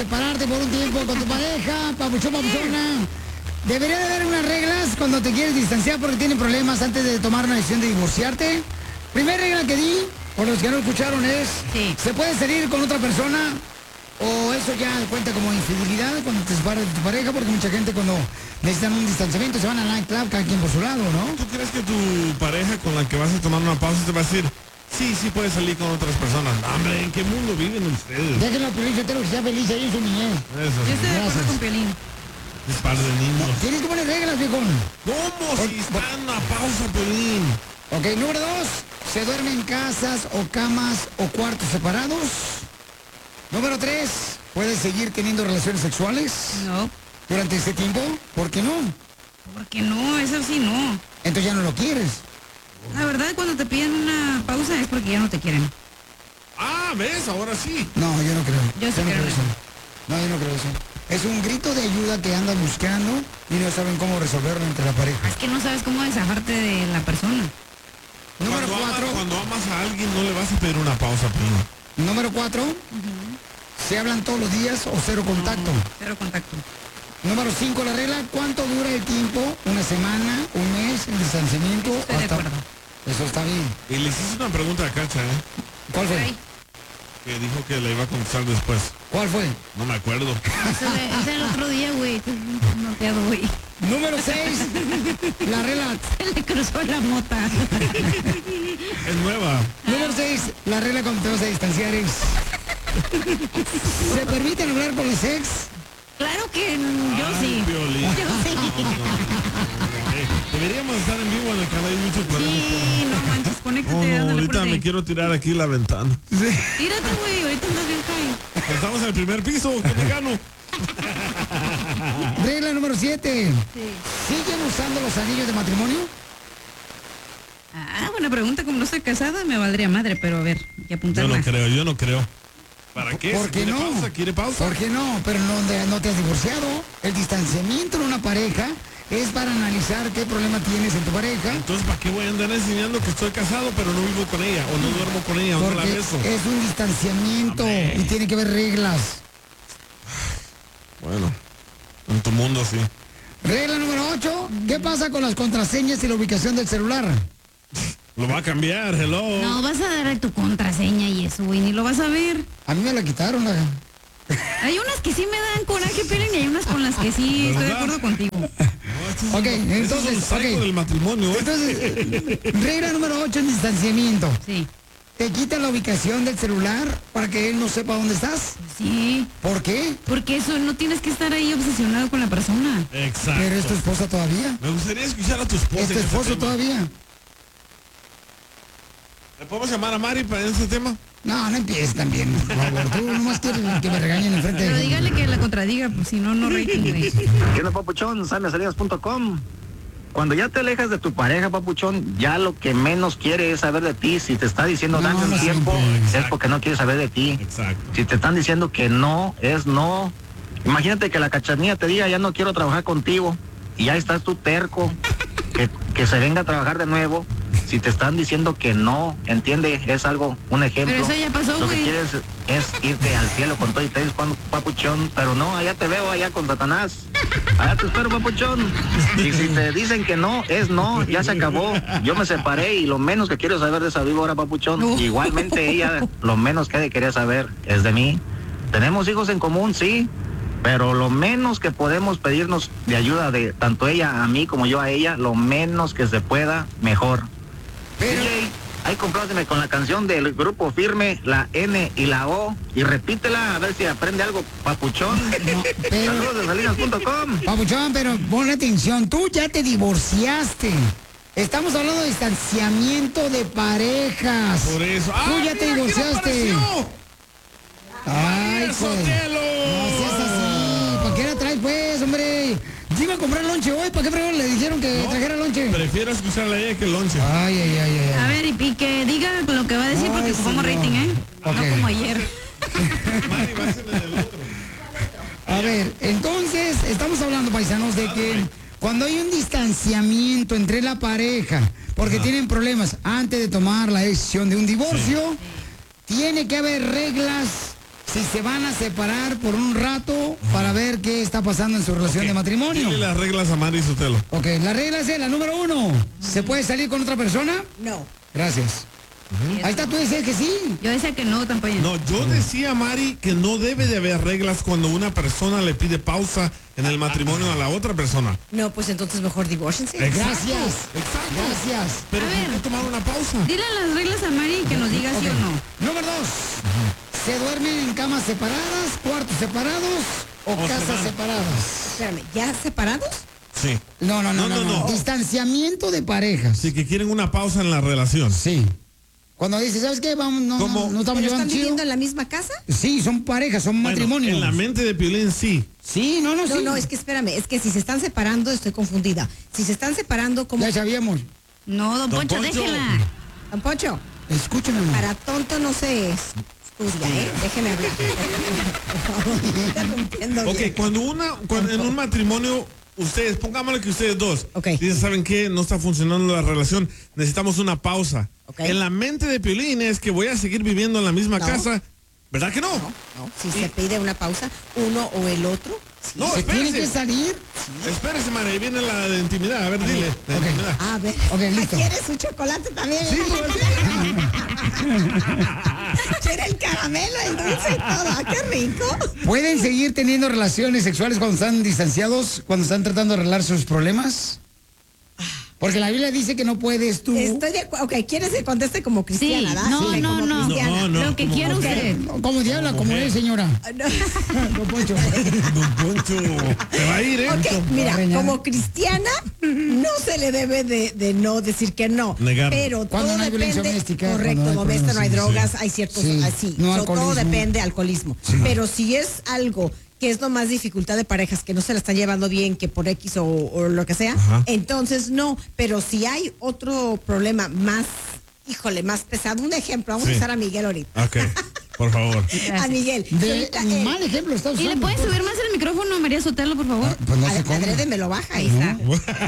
separarte por un tiempo con tu pareja, papuchón, papuchona, debería de haber unas reglas cuando te quieres distanciar porque tienen problemas antes de tomar una decisión de divorciarte. Primera regla que di, por los que no escucharon, es, ¿se puede salir con otra persona? O eso ya cuenta como infidelidad cuando te separas de tu pareja, porque mucha gente cuando necesitan un distanciamiento se van al nightclub, cada quien por su lado, ¿no? ¿Tú crees que tu pareja con la que vas a tomar una pausa te va a decir, sí puedes salir con otras personas? No, hombre, ¿en qué mundo viven ustedes? Déjenlo a Piolín, yo tengo que sea feliz ahí en su niñez. Eso, Yo estoy de acuerdo con Piolín. es par de niños. Tienes que poner reglas, viejón. ¿Cómo? Si está en una pausa, Piolín. Ok, número 2, ¿se duerme en casas o camas o cuartos separados? Número 3, ¿puedes seguir teniendo relaciones sexuales? No. ¿Durante este tiempo? ¿Por qué no? Porque no, eso sí no. Entonces ya no lo quieres. La verdad, cuando te piden una pausa es porque ya no te quieren. Ah, ¿ves? Ahora sí. No, yo no creo. Yo sí no creo eso. No, yo no creo eso. Es un grito de ayuda que andan buscando y no saben cómo resolverlo entre la pareja. Es que no sabes cómo desajarte de la persona. Número 4. Cuando amas a alguien no le vas a pedir una pausa, Piolín. Número 4. ¿Se hablan todos los días o cero contacto? Cero contacto. Número 5, la regla, ¿cuánto dura el tiempo? ¿Una semana? ¿Un mes? ¿El distanciamiento? Estoy de acuerdo. Eso está bien. Y le hiciste una pregunta a Cacha, ¿eh? ¿Cuál fue? Ay, Que dijo que le iba a contestar después. ¿Cuál fue? No me acuerdo. ese el otro día, güey. No quedo, güey. Número 6, la regla. Se le cruzó la mota. Es nueva. Número 6, la regla cuando te vas a distanciar es... ¿Se permiten hablar con los ex? Claro que yo sí. Piolín. Yo sí. Deberíamos estar en vivo en el canal, hay muchos problemas. Sí, no manches, conéctate, Oh, no, ándale, ahorita apúrate. me quiero tirar aquí la ventana. Tírate, güey, ahorita andas bien high. Estamos en el primer piso, ¿qué me gano? Regla número 7. ¿Siguen usando los anillos de matrimonio? Ah, buena pregunta. Como no estoy casada, me valdría madre, pero a ver, hay que Yo apuntarla. no creo. ¿Para qué? ¿Por qué ¿Quiere no? pausa? ¿Quiere pausa? ¿Por qué no? Pero no te has divorciado. El distanciamiento en una pareja es para analizar qué problema tienes en tu pareja. Entonces, ¿para qué voy a andar enseñando que estoy casado pero no vivo con ella? O no duermo con ella, o no la Porque beso. es un distanciamiento y tiene que haber reglas. Bueno, en tu mundo sí. Regla número 8. ¿Qué pasa con las contraseñas y la ubicación del celular? Lo va a cambiar, hello. No, vas a dar tu contraseña y eso, güey, ni lo vas a ver. A mí me la quitaron. Hay unas que sí me dan coraje, Piolín, y hay unas con las que sí estoy de acuerdo contigo. Ok, Es un entonces, psycho del matrimonio, ¿eh? Entonces, regla número 8 en distanciamiento. Sí. ¿Te quita la ubicación del celular para que él no sepa dónde estás? Sí, ¿Por qué? porque eso no tienes que estar ahí obsesionado con la persona. Exacto. Pero es tu esposa todavía. Me gustaría escuchar a tu esposa. Es tu en ese esposo tema. todavía. ¿Le podemos llamar a Mari para ese tema? No, no empieces también, por favor. Tú nomás quieres que me regañen enfrente Pero de... dígale que la contradiga, pues si no, no rating, güey. ¿Qué onda, papuchón? Saliasalidas.com. Cuando ya te alejas de tu pareja, papuchón, ya lo que menos quiere es saber de ti. Si te está diciendo No, dame un no tiempo, siempre. es porque no quiere saber de ti. Exacto. Si te están diciendo que no, es no. Imagínate que la cachanilla te diga, ya no quiero trabajar contigo, y ya estás tú terco, que se venga a trabajar de nuevo. Si te están diciendo que no, entiende, es algo, un ejemplo. Pero eso ya pasó, Lo que güey. quieres es irte al cielo con todo y te dices, papuchón, pero no, allá te veo, allá con Satanás. Allá te espero, papuchón. Y si te dicen que no, es no, ya se acabó. Yo me separé y lo menos que quiero saber de esa víbora, papuchón. No. Igualmente ella, lo menos que quería saber es de mí. Tenemos hijos en común, sí, pero lo menos que podemos pedirnos de ayuda de tanto ella a mí como yo a ella, lo menos que se pueda, mejor. Pero, DJ, ahí compláceme con la canción del grupo Firme, la N y la O, y repítela a ver si aprende algo, papuchón. pero, Saludos de salinas.com. papuchón, pero ponle atención. Tú ya te divorciaste. Estamos hablando de distanciamiento de parejas. Por eso. Tú ¡Ah, ya te mira quién divorciaste. apareció! Ay, ¡El pues. Sotelo! No seas así. ¿Para qué la traes, pues, hombre? Yo iba a comprar lonche hoy. ¿Para qué fregón le dijeron que No, trajera lonche? Prefiero escucharle a ella que el lonche. Ay, ay, ay, ay. A ver, y que diga lo que va a decir porque Ay, ocupamos señor. rating, ¿eh? Ok. No como ayer. Mari va a ser en el otro. A ver, entonces, estamos hablando, paisanos, de que cuando hay un distanciamiento entre la pareja, porque tienen problemas antes de tomar la decisión de un divorcio, tiene que haber reglas si se van a separar por un rato para ver qué está pasando en su relación de matrimonio. Dile las reglas a Mari Sotelo. Ok, la regla es la número 1. ¿Se puede salir con otra persona? No. Gracias. Ahí está, tú decías que sí. Yo decía que no, tampoco. No, yo decía, Mari, que no debe de haber reglas cuando una persona le pide pausa en el matrimonio a la otra persona. No, pues entonces mejor divórciense. Gracias. Exacto. Gracias. Pero A ver. hay que tomar una pausa. Dile las reglas a Mari y que nos diga sí o no. Número 2. ¿Se duermen en camas separadas, cuartos separados o casas separadas? Espérame, ¿ya separados? Sí. No. Distanciamiento de parejas. Sí, que quieren una pausa en la relación. Sí. Cuando dices, ¿sabes qué? Vamos, no estamos ¿Pero llevando están chido. viviendo en la misma casa? Sí, son parejas, son Bueno, matrimonios. en la mente de Piolín, sí. Sí, No, sí. no, es que espérame, es que si se están separando, estoy confundida. Si se están separando, ¿cómo? Ya sabíamos. No, don Poncho, déjela. Don Poncho, Escúchame, amor. para tonto no se estudia, ¿eh? Déjeme hablar. Interrumpiendo Ok, bien. cuando en un matrimonio, ustedes, pongámosle que ustedes dos, Ok. dicen, ¿saben qué? No está funcionando la relación, necesitamos una pausa. Ok. En la mente de Piolín es que voy a seguir viviendo en la misma No. casa, ¿verdad que no? No, si se pide una pausa, uno o el otro. Sí. No, ¿Se tiene espérese. que salir? Espérese, María, ahí viene la de intimidad. A ver, dile. La Ok. intimidad. A ver, Ok, listo. ¿quiere su chocolate también? Sí, ¿Quiere el caramelo, el dulce y todo? ¡Ah, qué rico! ¿Pueden seguir teniendo relaciones sexuales cuando están distanciados, cuando están tratando de arreglar sus problemas? Porque la Biblia dice que no puedes tú. Estoy de acuerdo. Ok, ¿quieres que conteste como Sí, cristiana? ¿verdad? no, Sí, no, como no. cristiana. No, Lo que como quiera mujer. usted. Como diabla, como mujer. es, señora. No. Don Poncho. Don Poncho, te va a ir, ¿eh? Ok, mira, reñar. como cristiana no se le debe de no decir que no. Negar. Pero Cuando todo no hay violencia depende. doméstica, Correcto, cuando no hay doméstica, no hay problemas, drogas, hay ciertos Sí, así. no So, todo alcoholismo. depende alcoholismo. Pero si es algo que es lo más dificultad de parejas, que no se la están llevando bien, que por X o lo que sea, Ajá. entonces no. Pero si hay otro problema más, híjole, más pesado, un ejemplo, vamos Sí. a usar a Miguel ahorita. Ok, por favor. A Miguel. De ahorita, mal ejemplo está ¿Y usando. le puedes subir más el micrófono a María Sotelo, por favor? Pues no sé cómo. Adrede me lo baja. Ahí está.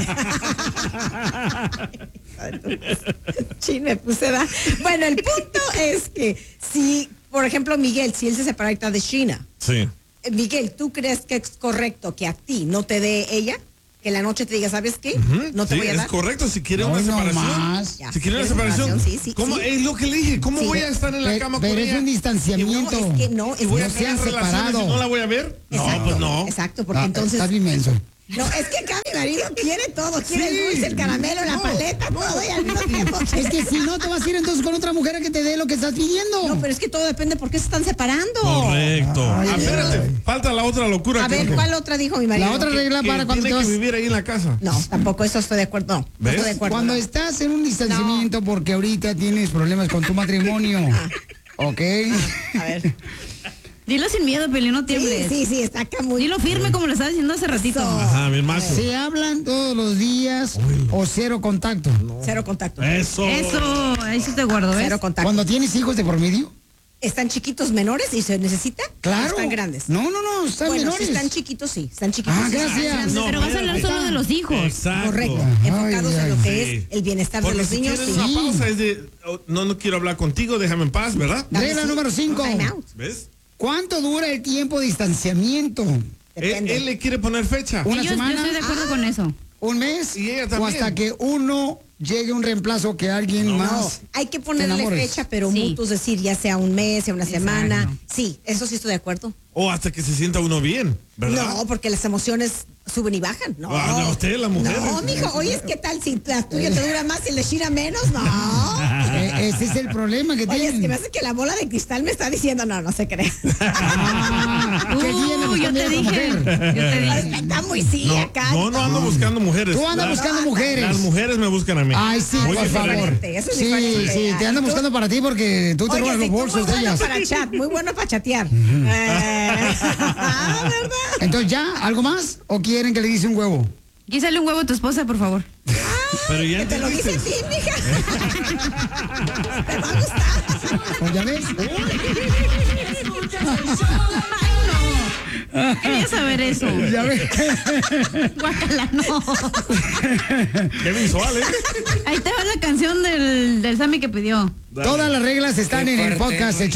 Sí, me puse da. Bueno, el punto es que si, por ejemplo, Miguel, si él se separa ahorita de Sheena, Sí. Miguel, ¿tú crees que es correcto que a ti no te dé ella? Que en la noche te diga, ¿sabes qué? No te Sí, voy a es dar. correcto. Si quiere No, una no separación. más. Ya. Si quiere una ¿Quieres separación. separación? Sí, ¿Cómo? sí. Es lo que le dije. ¿Cómo Sí. voy a estar en la cama con Pero ella? es un distanciamiento. No, es que no, es ¿Y voy a no tener sean relaciones separados. y no la voy a ver? Exacto, No, pues no. Exacto, porque Ah, entonces. Estás bien menso. No, es que acá mi marido quiere todo, quiere Sí. el dulce, el caramelo, la No, paleta, no. todo y al mismo tiempo. Es que si no te vas a ir entonces con otra mujer a que te dé lo que estás pidiendo. No, pero es que todo depende por qué se están separando. Correcto. Ay, Espérate, falta la otra locura. A ver, ¿cuál otra dijo mi marido? La otra regla que para cuando te tiene vas. que vivir ahí en la casa. No, tampoco eso estoy de acuerdo. No, no ¿Ves? estoy de acuerdo. Cuando no. estás en un distanciamiento porque ahorita tienes problemas con tu matrimonio. ¿Ok? A ver. Dilo sin miedo, Piolín, no Sí, tiembles. sí, está acá muy. Dilo firme como lo estaba diciendo hace ratito. Eso. Ajá, bien macho. ¿Se hablan todos los días o cero contacto? Cero contacto. Eso. Eso, ahí sí te guardo, ¿ves? Cero contacto. Cuando tienes hijos de por medio. ¿Están chiquitos menores y se necesita? Claro. ¿O están grandes? No, están Bueno, menores. si están chiquitos, sí. Están chiquitos. Ah, sí. gracias. No, Pero vas a hablar espérate. solo de los hijos. Exacto. Correcto. Ay, Enfocados ay, en lo que sí. es el bienestar Porque de los si niños. quieres Sí. una pausa es de, oh, no quiero hablar contigo, déjame en paz, ¿verdad? Regla número 5. Time out. ¿Ves? ¿Cuánto dura el tiempo de distanciamiento? Depende. Él le quiere poner fecha. Una Yo semana. estoy de acuerdo con eso. ¿Un mes? Y ella ¿O también. hasta que uno llegue a un reemplazo que alguien No, más? hay que te ponerle enamores? fecha, pero Sí. mutuos decir, ya sea un mes, sea una Exacto. semana. Sí, eso sí estoy de acuerdo. O hasta que se sienta uno bien, ¿verdad? No, porque las emociones suben y bajan. No. Ah, no, usted, la mujer. No, mijo, oye, ¿qué tal si la tuya te dura más y el de Shira menos? No. Ese es el problema que Oye, es tienen. que me hace que la bola de cristal me está diciendo, no se cree. ¿Qué tiene Yo te buscando dije. mujer? Yo te dije. Está muy sí No, acá. no ando buscando mujeres. Tú andas buscando mujeres. Las mujeres me buscan a mí. Ay, sí, Muy por diferente. favor. Eso es Sí, diferente. sí, te andan Tú- buscando para ti porque tú te Oye, robas sí, los tú bolsos muy de bueno ellas. para chat, muy bueno para chatear. ¿Verdad? Entonces, ¿ya? ¿Algo más? ¿O quieren que le dice un huevo? Quísale un huevo a tu esposa, por favor. Pero ya Que te lo dice a entendiste. ti, mija. Te va a gustar. Pues ya ves. Quería saber eso. Ya ves. Guácala, no. Qué visual, ¿eh? Ahí te va la canción del Sammy que pidió. Todas las reglas están en el podcast. El